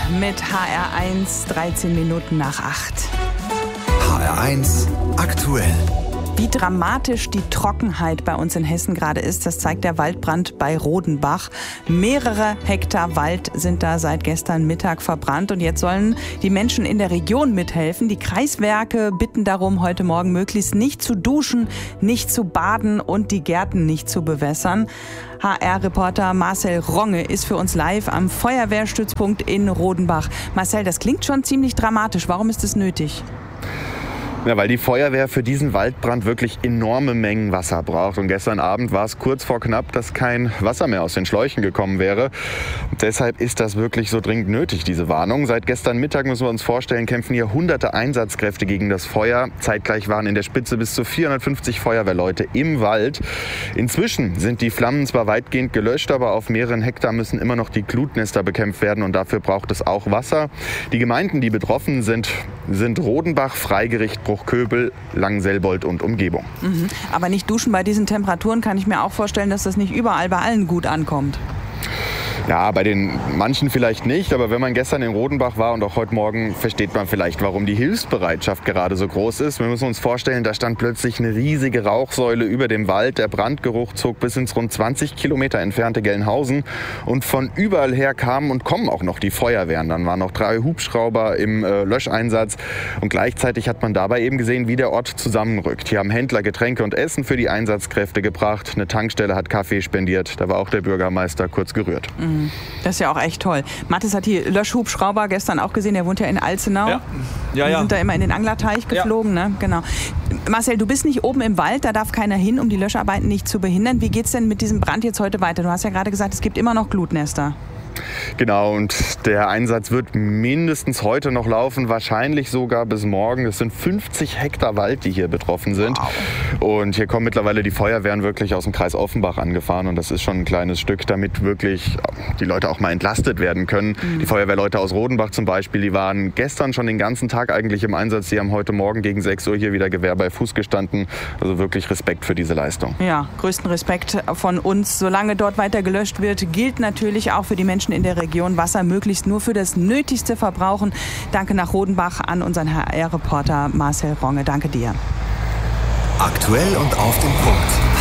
mit HR1, 13 Minuten nach 8. HR1 aktuell. Wie dramatisch die Trockenheit bei uns in Hessen gerade ist, das zeigt der Waldbrand bei Rodenbach. Mehrere Hektar Wald sind da seit gestern Mittag verbrannt und jetzt sollen die Menschen in der Region mithelfen. Die Kreiswerke bitten darum, heute Morgen möglichst nicht zu duschen, nicht zu baden und die Gärten nicht zu bewässern. HR-Reporter Marcel Ronge ist für uns live am Feuerwehrstützpunkt in Rodenbach. Marcel, das klingt schon ziemlich dramatisch. Warum ist es nötig? Ja, weil die Feuerwehr für diesen Waldbrand wirklich enorme Mengen Wasser braucht. Und gestern Abend war es kurz vor knapp, dass kein Wasser mehr aus den Schläuchen gekommen wäre. Und deshalb ist das wirklich so dringend nötig, diese Warnung. Seit gestern Mittag, müssen wir uns vorstellen, kämpfen hier hunderte Einsatzkräfte gegen das Feuer. Zeitgleich waren in der Spitze bis zu 450 Feuerwehrleute im Wald. Inzwischen sind die Flammen zwar weitgehend gelöscht, aber auf mehreren Hektar müssen immer noch die Glutnester bekämpft werden. Und dafür braucht es auch Wasser. Die Gemeinden, die betroffen sind Rodenbach, Freigericht, Bruchköbel, Langenselbold und Umgebung. Aber nicht duschen bei diesen Temperaturen, kann ich mir auch vorstellen, dass das nicht überall bei allen gut ankommt. Ja, bei den manchen vielleicht nicht, aber wenn man gestern in Rodenbach war und auch heute Morgen, versteht man vielleicht, warum die Hilfsbereitschaft gerade so groß ist. Wir müssen uns vorstellen, da stand plötzlich eine riesige Rauchsäule über dem Wald. Der Brandgeruch zog bis ins rund 20 Kilometer entfernte Gelnhausen und von überall her kamen und kommen auch noch die Feuerwehren. Dann waren noch 3 Hubschrauber im Löscheinsatz und gleichzeitig hat man dabei eben gesehen, wie der Ort zusammenrückt. Hier haben Händler Getränke und Essen für die Einsatzkräfte gebracht. Eine Tankstelle hat Kaffee spendiert. Da war auch der Bürgermeister kurz gerührt. Das ist ja auch echt toll. Mathis hat die Löschhubschrauber gestern auch gesehen, der wohnt ja in Alzenau. Ja. Die sind da immer in den Anglerteich geflogen, ne? Genau. Marcel, du bist nicht oben im Wald, da darf keiner hin, um die Löscharbeiten nicht zu behindern. Wie geht's denn mit diesem Brand jetzt heute weiter? Du hast ja gerade gesagt, es gibt immer noch Glutnester. Genau, und der Einsatz wird mindestens heute noch laufen, wahrscheinlich sogar bis morgen. Es sind 50 Hektar Wald, die hier betroffen sind. Wow. Und hier kommen mittlerweile die Feuerwehren wirklich aus dem Kreis Offenbach angefahren. Und das ist schon ein kleines Stück, damit wirklich die Leute auch mal entlastet werden können. Die Feuerwehrleute aus Rodenbach zum Beispiel, die waren gestern schon den ganzen Tag eigentlich im Einsatz. Die haben heute Morgen gegen 6 Uhr hier wieder Gewehr bei Fuß gestanden. Also wirklich Respekt für diese Leistung. Ja, größten Respekt von uns. Solange dort weiter gelöscht wird, gilt natürlich auch für die Menschen in der Region, Wasser möglichst nur für das Nötigste verbrauchen. Danke nach Rodenbach an unseren HR-Reporter Marcel Ronge. Danke dir. Aktuell und auf den Punkt.